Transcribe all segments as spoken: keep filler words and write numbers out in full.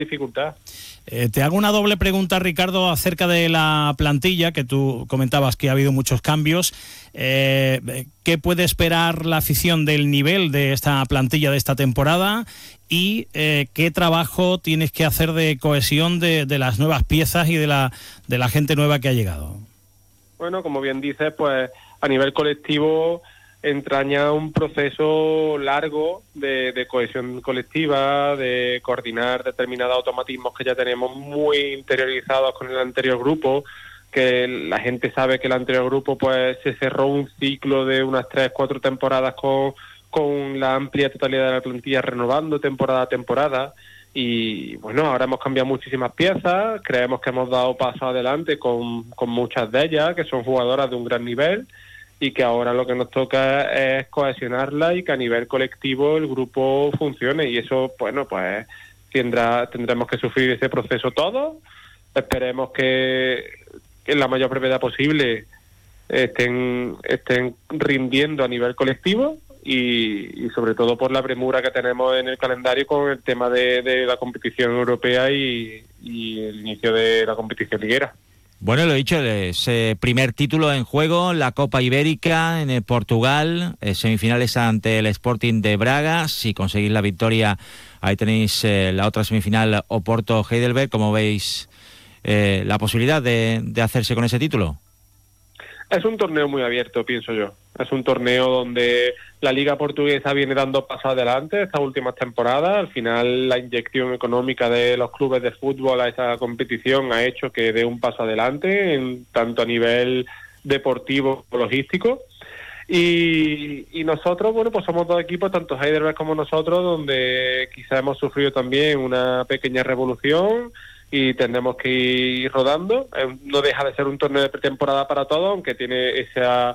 dificultad. Eh, te hago una doble pregunta, Ricardo, acerca de la plantilla, que tú comentabas que ha habido muchos cambios. Eh, ¿Qué puede esperar la afición del nivel de esta plantilla de esta temporada? Y eh, ¿qué trabajo tienes que hacer de cohesión de, de las nuevas piezas y de la, de la gente nueva que ha llegado? Bueno, como bien dices, pues a nivel colectivo entraña un proceso largo de, de cohesión colectiva, de coordinar determinados automatismos que ya tenemos muy interiorizados con el anterior grupo, que la gente sabe que el anterior grupo pues se cerró un ciclo de unas tres, cuatro temporadas con, con la amplia totalidad de la plantilla renovando temporada a temporada. Y bueno, ahora hemos cambiado muchísimas piezas, creemos que hemos dado paso adelante con, con muchas de ellas, que son jugadoras de un gran nivel, y que ahora lo que nos toca es cohesionarla y que a nivel colectivo el grupo funcione, y eso, bueno, pues tendrá, tendremos que sufrir ese proceso todos. Esperemos que, que en la mayor brevedad posible estén, estén rindiendo a nivel colectivo y, y sobre todo por la premura que tenemos en el calendario con el tema de, de la competición europea y, y el inicio de la competición liguera. Bueno, lo he dicho, ese primer título en juego, la Copa Ibérica en el Portugal, eh, semifinales ante el Sporting de Braga. Si conseguís la victoria, ahí tenéis eh, la otra semifinal, Oporto-Heidelberg. ¿Cómo veis eh, la posibilidad de, de hacerse con ese título? Es un torneo muy abierto, pienso yo. Es un torneo donde la Liga Portuguesa viene dando pasos adelante estas últimas temporadas. Al final, la inyección económica de los clubes de fútbol a esa competición ha hecho que dé un paso adelante, en, tanto a nivel deportivo como logístico. Y, y nosotros, bueno, pues somos dos equipos, tanto Heidelberg como nosotros, donde quizá hemos sufrido también una pequeña revolución y tendremos que ir rodando. No deja de ser un torneo de pretemporada para todos, aunque tiene esa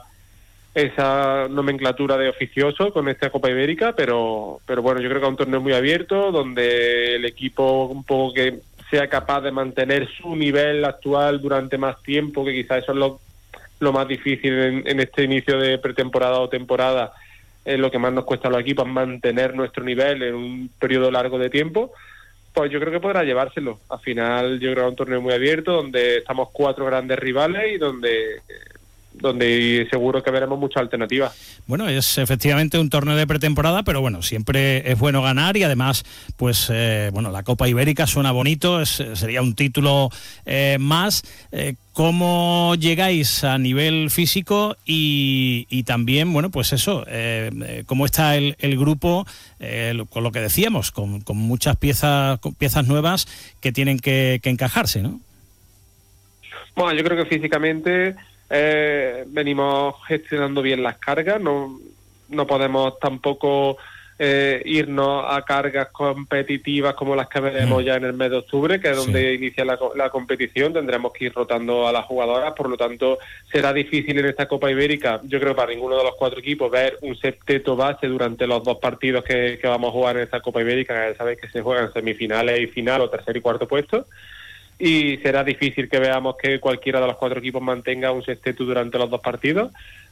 esa nomenclatura de oficioso con esta Copa Ibérica, pero pero bueno, yo creo que es un torneo muy abierto, donde el equipo un poco que sea capaz de mantener su nivel actual durante más tiempo, que quizás eso es lo, lo más difícil en, en este inicio de pretemporada o temporada, es lo que más nos cuesta a los equipos, mantener nuestro nivel en un periodo largo de tiempo. Pues yo creo que podrá llevárselo. Al final yo creo que es un torneo muy abierto, donde estamos cuatro grandes rivales y donde donde seguro que veremos muchas alternativas. Bueno, es efectivamente un torneo de pretemporada, pero bueno, siempre es bueno ganar y además, pues, eh, bueno, la Copa Ibérica suena bonito, es, sería un título eh, más. Eh, ¿Cómo llegáis a nivel físico y, y también, bueno, pues eso, eh, cómo está el, el grupo, eh, con lo que decíamos, con, con muchas piezas, con piezas nuevas que tienen que, que encajarse, ¿no? Bueno, yo creo que físicamente Eh, venimos gestionando bien las cargas, no no podemos tampoco eh, irnos a cargas competitivas como las que veremos mm. ya en el mes de octubre, que es donde sí. inicia la, la competición. Tendremos que ir rotando a las jugadoras, por lo tanto será difícil en esta Copa Ibérica, yo creo, para ninguno de los cuatro equipos ver un septeto base durante los dos partidos que, que vamos a jugar en esta Copa Ibérica, que ya sabéis que se juegan semifinales y final, o tercer y cuarto puesto. Y será difícil que veamos que cualquiera de los cuatro equipos mantenga un sexteto durante los dos partidos,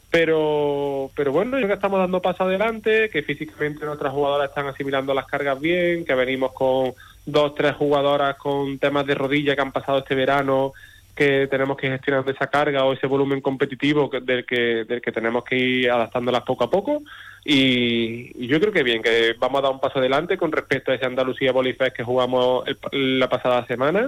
pero pero bueno, yo creo que estamos dando paso adelante, que físicamente nuestras jugadoras están asimilando las cargas bien, que venimos con dos, tres jugadoras con temas de rodilla que han pasado este verano, que tenemos que gestionar esa carga o ese volumen competitivo que, del que del que tenemos que ir adaptándolas poco a poco. Y, y yo creo que bien, que vamos a dar un paso adelante con respecto a ese Andalucía Bolifest que jugamos el, la pasada semana.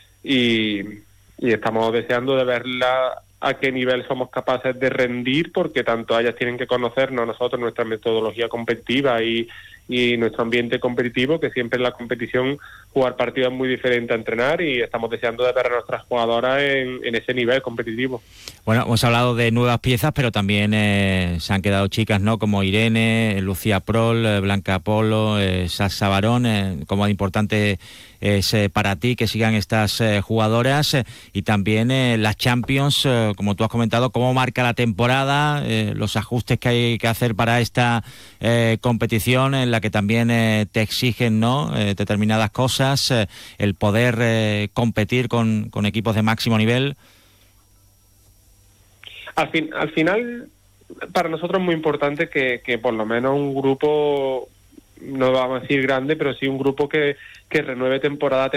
Y, y estamos deseando de verla a qué nivel somos capaces de rendir, porque tanto ellas tienen que conocernos, nosotros, nuestra metodología competitiva y, y nuestro ambiente competitivo, que siempre en la competición jugar partidos es muy diferente a entrenar, y estamos deseando de ver a nuestras jugadoras en, en ese nivel competitivo. Bueno, hemos hablado de nuevas piezas, pero también eh, se han quedado chicas, ¿no? Como Irene, Lucía Prol, eh, Blanca Polo, eh, Sasa Barón, eh, como importante es eh, para ti que sigan estas eh, jugadoras, eh, y también eh, las Champions, eh, como tú has comentado, cómo marca la temporada, eh, los ajustes que hay que hacer para esta eh, competición en la que también eh, te exigen, ¿no? eh, determinadas cosas, eh, el poder eh, competir con, con equipos de máximo nivel. Al, fin, al final, para nosotros es muy importante que, que por lo menos un grupo, no vamos a decir grande, pero sí un grupo que, que renueve temporada a temporada